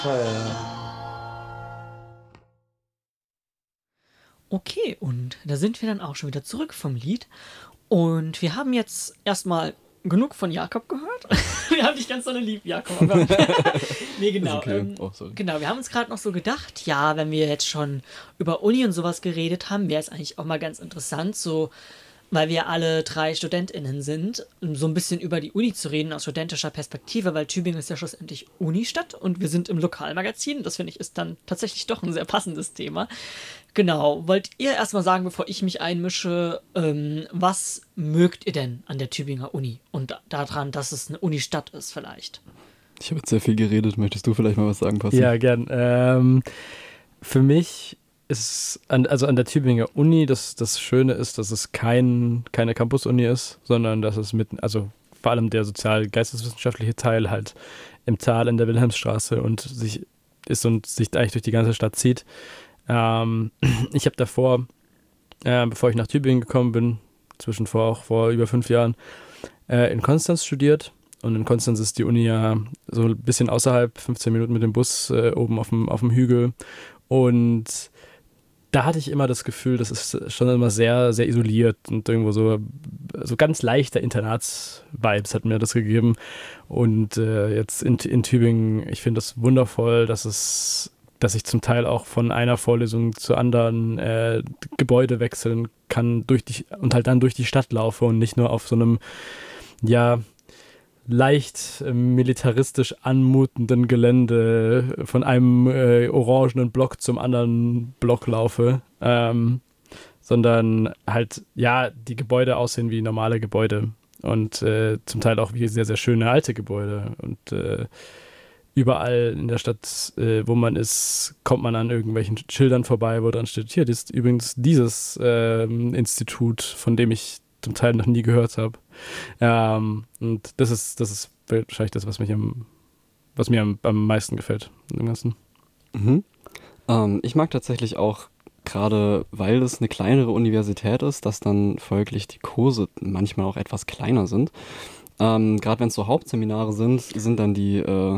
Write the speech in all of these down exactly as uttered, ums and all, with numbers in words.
Okay, und da sind wir dann auch schon wieder zurück vom Lied. Und wir haben jetzt erstmal genug von Jakob gehört. Wir haben dich ganz so lieb, Jakob. Aber nee, genau. okay. Ähm, Oh, sorry. genau, wir haben uns gerade noch so gedacht, ja, wenn wir jetzt schon über Uni und sowas geredet haben, wäre es eigentlich auch mal ganz interessant, so, weil wir alle drei StudentInnen sind, so ein bisschen über die Uni zu reden aus studentischer Perspektive, weil Tübingen ist ja schlussendlich Unistadt und wir sind im Lokalmagazin. Das finde ich ist dann tatsächlich doch ein sehr passendes Thema. Genau, wollt ihr erstmal sagen, bevor ich mich einmische, ähm, was mögt ihr denn an der Tübinger Uni und daran, dass es eine Unistadt ist vielleicht? Ich habe jetzt sehr viel geredet. Möchtest du vielleicht mal was sagen, Passi? Ja, gern. Ähm, für mich ist, an, also an der Tübinger Uni, das, das Schöne ist, dass es kein, keine Campus-Uni ist, sondern dass es mitten, also vor allem der sozial-geisteswissenschaftliche Teil halt im Tal in der Wilhelmstraße und sich ist und sich eigentlich durch die ganze Stadt zieht. Ähm, ich habe davor, äh, bevor ich nach Tübingen gekommen bin, zwischen vor auch vor über fünf Jahren, äh, in Konstanz studiert. Und in Konstanz ist die Uni ja so ein bisschen außerhalb, fünfzehn Minuten mit dem Bus äh, oben auf dem, auf dem Hügel. Und da hatte ich immer das Gefühl, das ist schon immer sehr, sehr isoliert und irgendwo so, so ganz leichte Internats-Vibes hat mir das gegeben. Und äh, jetzt in, in Tübingen, ich finde das wundervoll, dass es, dass ich zum Teil auch von einer Vorlesung zur anderen äh, Gebäude wechseln kann durch die, und halt dann durch die Stadt laufe und nicht nur auf so einem, ja, leicht äh, militaristisch anmutenden Gelände von einem äh, orangenen Block zum anderen Block laufe, ähm, sondern halt, ja, die Gebäude aussehen wie normale Gebäude und äh, zum Teil auch wie sehr, sehr schöne alte Gebäude und äh, überall in der Stadt, äh, wo man ist, kommt man an irgendwelchen Schildern vorbei, wo dran steht, hier, das ist übrigens dieses äh, Institut, von dem ich zum Teil noch nie gehört habe. Ähm, und das ist, das ist wahrscheinlich das, was mich am, was mir am, am meisten gefällt im Ganzen. Mhm. Ähm, ich mag tatsächlich auch, gerade weil es eine kleinere Universität ist, dass dann folglich die Kurse manchmal auch etwas kleiner sind. Ähm, gerade wenn es so Hauptseminare sind, sind dann die, äh,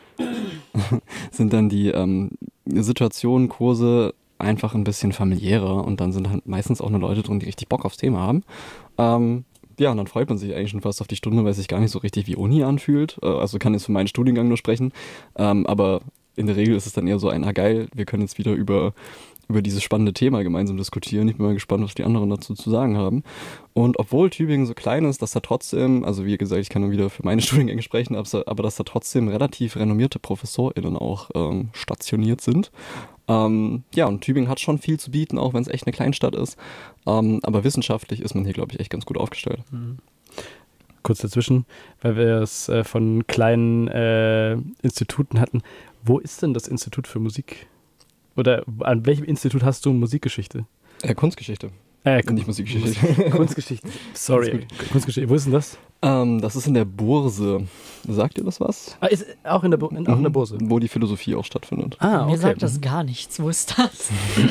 sind dann die ähm, Situationen, Kurse einfach ein bisschen familiärer und dann sind halt meistens auch nur Leute drin, die richtig Bock aufs Thema haben. Ähm, ja, und dann freut man sich eigentlich schon fast auf die Stunde, weil es sich gar nicht so richtig wie Uni anfühlt. Äh, also kann jetzt für meinen Studiengang nur sprechen. Ähm, aber in der Regel ist es dann eher so ein, ah geil, wir können jetzt wieder über, über dieses spannende Thema gemeinsam diskutieren. Ich bin mal gespannt, was die anderen dazu zu sagen haben. Und obwohl Tübingen so klein ist, dass da trotzdem, also wie gesagt, ich kann nur wieder für meine Studiengänge sprechen, aber dass da trotzdem relativ renommierte ProfessorInnen auch ähm, stationiert sind. Ähm, ja, und Tübingen hat schon viel zu bieten, auch wenn es echt eine Kleinstadt ist. Ähm, aber wissenschaftlich ist man hier, glaube ich, echt ganz gut aufgestellt. Mhm. Kurz dazwischen, weil wir es äh, von kleinen äh, Instituten hatten. Wo ist denn das Institut für Musik? Oder an welchem Institut hast du Musikgeschichte? Äh, Kunstgeschichte. Äh, Nicht Musikgeschichte. Kunstgeschichte. Sorry. Kunstgeschichte. Wo ist denn das? Ähm, das ist in der Burse. Sagt ihr das was? Ah, ist auch in der, Bo- in, auch in der Burse. Wo die Philosophie auch stattfindet. Ah, okay. Mir sagt das gar nichts. Wo ist das?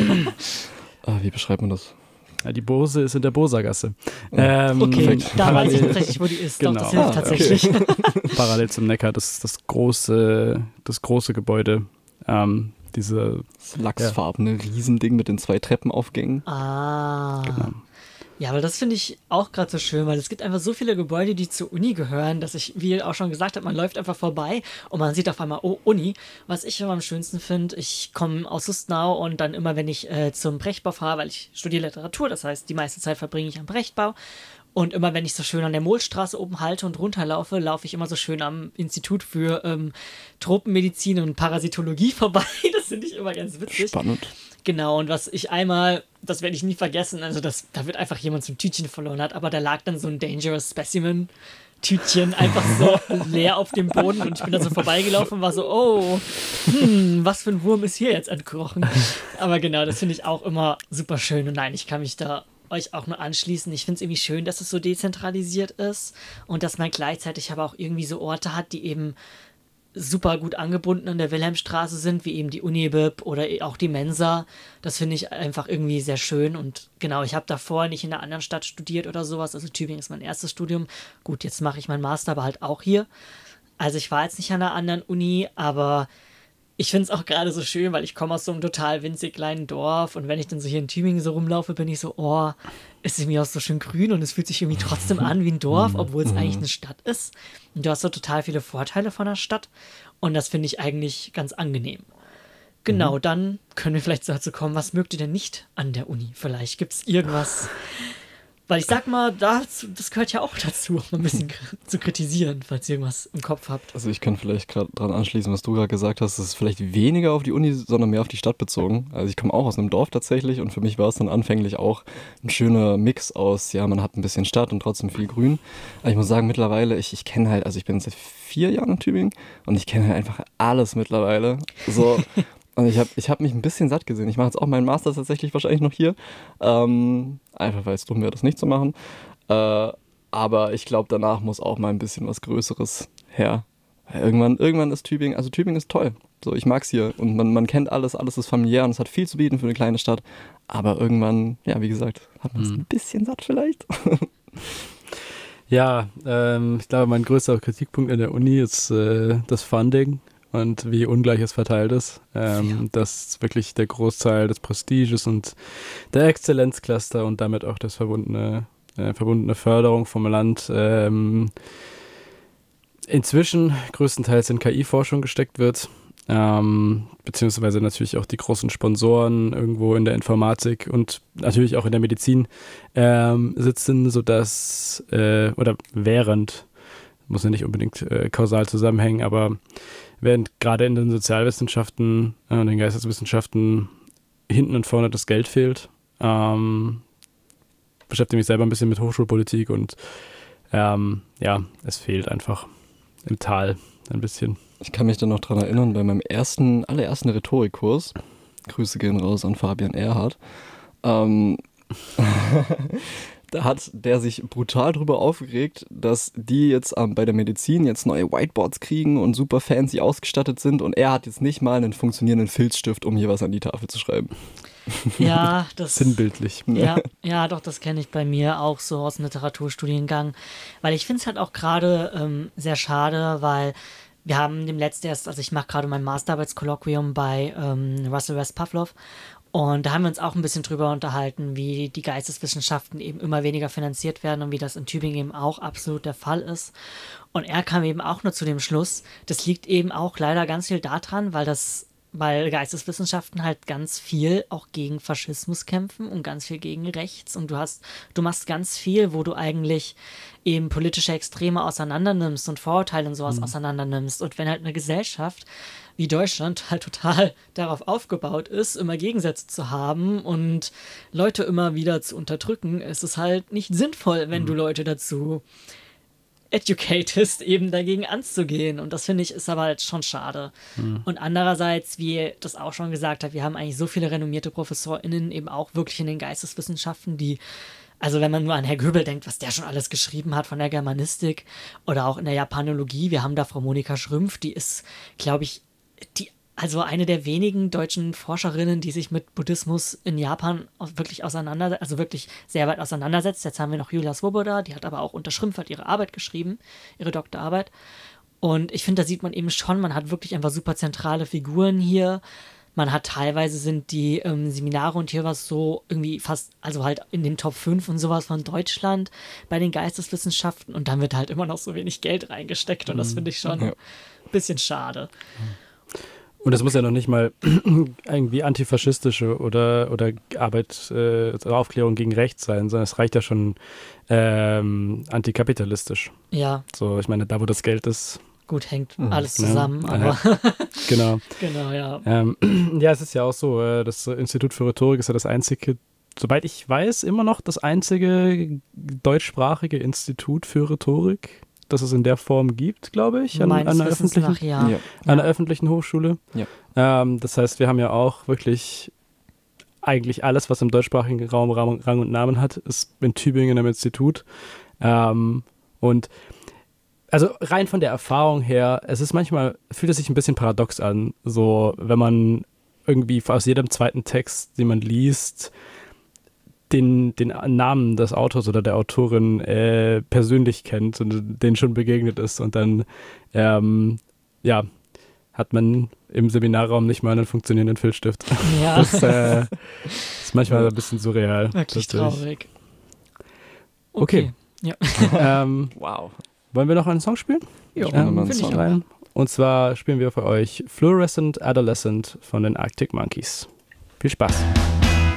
Ah, wie beschreibt man das? Ja, die Burse ist in der Bursergasse. Ja. Ähm, Okay, perfekt. da weiß ich parallel- tatsächlich, wo die ist. Genau. Doch, das hilft Ah, tatsächlich. Parallel zum Neckar, das, das, große, das große Gebäude. Ähm, diese, Das lachsfarbene Riesending mit den zwei Treppenaufgängen. Ah. genau. Ja, aber das finde ich auch gerade so schön, weil es gibt einfach so viele Gebäude, die zur Uni gehören, dass ich, wie ihr auch schon gesagt habt, man läuft einfach vorbei und man sieht auf einmal, oh, Uni. Was ich immer am schönsten finde, ich komme aus Lustenau und dann immer, wenn ich äh, zum Brechtbau fahre, weil ich studiere Literatur, das heißt, die meiste Zeit verbringe ich am Brechtbau. Und immer, wenn ich so schön an der Mohlstraße oben halte und runterlaufe, laufe ich immer so schön am Institut für ähm, Tropenmedizin und Parasitologie vorbei. Das finde ich immer ganz witzig. Spannend. Genau, und was ich einmal, das werde ich nie vergessen, also das, da wird einfach jemand so ein Tütchen verloren hat, aber da lag dann so ein Dangerous Specimen Tütchen einfach so leer auf dem Boden und ich bin da so vorbeigelaufen und war so, oh, hm, was für ein Wurm ist hier jetzt entkrochen? Aber genau, das finde ich auch immer super schön und nein, ich kann mich da euch auch nur anschließen. Ich finde es irgendwie schön, dass es so dezentralisiert ist und dass man gleichzeitig aber auch irgendwie so Orte hat, die eben super gut angebunden an der Wilhelmstraße sind, wie eben die Unibib oder auch die Mensa. Das finde ich einfach irgendwie sehr schön und genau, ich habe davor nicht in einer anderen Stadt studiert oder sowas, also Tübingen ist mein erstes Studium. Gut, jetzt mache ich meinen Master, aber halt auch hier. Also ich war jetzt nicht an einer anderen Uni, aber ich finde es auch gerade so schön, weil ich komme aus so einem total winzig kleinen Dorf und wenn ich dann so hier in Tübingen so rumlaufe, bin ich so, oh, es ist irgendwie auch so schön grün und es fühlt sich irgendwie trotzdem an wie ein Dorf, obwohl es Mhm. eigentlich eine Stadt ist. Und du hast so total viele Vorteile von der Stadt und das finde ich eigentlich ganz angenehm. Genau, dann können wir vielleicht dazu kommen, was mögt ihr denn nicht an der Uni? Vielleicht gibt es irgendwas, weil ich sag mal, dazu, das gehört ja auch dazu, auch mal ein bisschen kr- zu kritisieren, falls ihr irgendwas im Kopf habt. Also ich kann vielleicht gerade dran anschließen, was du gerade gesagt hast. Es ist vielleicht weniger auf die Uni, sondern mehr auf die Stadt bezogen. Also ich komme auch aus einem Dorf tatsächlich und für mich war es dann anfänglich auch ein schöner Mix aus, ja, man hat ein bisschen Stadt und trotzdem viel Grün. Aber ich muss sagen, mittlerweile, ich, ich kenne halt, also ich bin seit vier Jahren in Tübingen und ich kenne halt einfach alles mittlerweile. So, und ich habe ich hab mich ein bisschen satt gesehen. Ich mache jetzt auch meinen Master tatsächlich wahrscheinlich noch hier. Ähm, einfach weil es dumm wäre, das nicht zu machen. Äh, aber ich glaube, danach muss auch mal ein bisschen was Größeres her. Weil irgendwann, irgendwann ist Tübingen, also Tübingen ist toll. So, ich mag's hier und man, man kennt alles, alles ist familiär und es hat viel zu bieten für eine kleine Stadt. Aber irgendwann, ja, wie gesagt, hat man es Mhm. ein bisschen satt vielleicht. Ja, ähm, ich glaube, mein größter Kritikpunkt in der Uni ist äh, das Funding und wie ungleich es verteilt ist. Ähm, Ja. Dass wirklich der Großteil des Prestiges und der Exzellenzcluster und damit auch das verbundene, äh, verbundene Förderung vom Land ähm, inzwischen größtenteils in K I-Forschung gesteckt wird. Ähm, beziehungsweise natürlich auch die großen Sponsoren irgendwo in der Informatik und natürlich auch in der Medizin ähm, sitzen, sodass, äh, oder während, muss ja nicht unbedingt äh, kausal zusammenhängen, aber während gerade in den Sozialwissenschaften und äh, den Geisteswissenschaften hinten und vorne das Geld fehlt, ähm, beschäftige mich selber ein bisschen mit Hochschulpolitik und ähm, ja, es fehlt einfach im Tal ein bisschen. Ich kann mich dann noch dran erinnern, bei meinem ersten, allerersten Rhetorikkurs, Grüße gehen raus an Fabian Erhardt, ähm, da hat der sich brutal drüber aufgeregt, dass die jetzt ähm, bei der Medizin jetzt neue Whiteboards kriegen und super fancy ausgestattet sind und er hat jetzt nicht mal einen funktionierenden Filzstift, um hier was an die Tafel zu schreiben. Ja, das... Sinnbildlich. Ja, ja, doch, das kenne ich bei mir auch so aus dem Literaturstudiengang. Weil ich finde es halt auch gerade ähm, sehr schade, weil wir haben dem letzten erst, also ich mache gerade mein Masterarbeitskolloquium bei ähm, Russell West Pavlov und da haben wir uns auch ein bisschen drüber unterhalten, wie die Geisteswissenschaften eben immer weniger finanziert werden und wie das in Tübingen eben auch absolut der Fall ist. Und er kam eben auch nur zu dem Schluss, das liegt eben auch leider ganz viel daran, weil das weil Geisteswissenschaften halt ganz viel auch gegen Faschismus kämpfen und ganz viel gegen Rechts und du hast, du machst ganz viel, wo du eigentlich eben politische Extreme auseinandernimmst und Vorurteile und sowas auseinandernimmst und wenn halt eine Gesellschaft wie Deutschland halt total darauf aufgebaut ist, immer Gegensätze zu haben und Leute immer wieder zu unterdrücken, ist es halt nicht sinnvoll, wenn du Leute dazu educatest, eben dagegen anzugehen. Und das finde ich ist aber halt schon schade. Mhm. Und andererseits, wie das auch schon gesagt hat, wir haben eigentlich so viele renommierte ProfessorInnen eben auch wirklich in den Geisteswissenschaften, die, also wenn man nur an Herr Göbel denkt, was der schon alles geschrieben hat von der Germanistik oder auch in der Japanologie, wir haben da Frau Monika Schrümpf, die ist, glaube ich, die also eine der wenigen deutschen Forscherinnen, die sich mit Buddhismus in Japan wirklich auseinander, also wirklich sehr weit auseinandersetzt. Jetzt haben wir noch Julia Svoboda, die hat aber auch unter Schrümpf hat ihre Arbeit geschrieben, ihre Doktorarbeit. Und ich finde, da sieht man eben schon, man hat wirklich einfach super zentrale Figuren hier. Man hat teilweise sind die ähm, Seminare und hier was so irgendwie fast, also halt in den Top fünf und sowas von Deutschland bei den Geisteswissenschaften und dann wird halt immer noch so wenig Geld reingesteckt und das finde ich schon Ja. ein bisschen schade. Und es muss ja noch nicht mal irgendwie antifaschistische oder, oder Arbeit, äh, Aufklärung gegen Rechts sein, sondern es reicht ja schon ähm, antikapitalistisch. Ja, So, ich meine, da wo das Geld ist. gut, hängt Mhm. alles Ja. zusammen, aber Genau. genau, ja. Ähm, ja, es ist ja auch so, äh, das Institut für Rhetorik ist ja das einzige, soweit ich weiß, immer noch das einzige deutschsprachige Institut für Rhetorik, das es in der Form gibt, glaube ich, an, an, Meines einer, Wissens öffentlichen, nach, ja. Ja. an einer öffentlichen Hochschule. Ja. Ähm, das heißt, wir haben ja auch wirklich eigentlich alles, was im deutschsprachigen Raum Rang Rang und Namen hat, ist in Tübingen im Institut. Ähm, und also rein von der Erfahrung her, es ist manchmal, fühlt es sich ein bisschen paradox an, so wenn man irgendwie aus jedem zweiten Text, den man liest, den, den Namen des Autors oder der Autorin äh, persönlich kennt und denen schon begegnet ist und dann, ähm, ja, hat man im Seminarraum nicht mal einen funktionierenden Filzstift. Ja. Das äh, ist manchmal ein bisschen surreal. Wirklich traurig. Okay. Ja. ähm, Wow. wollen wir noch einen Song spielen? Ja, ähm, einen finde ich Song. rein. Und zwar spielen wir für euch Fluorescent Adolescent von den Arctic Monkeys. Viel Spaß.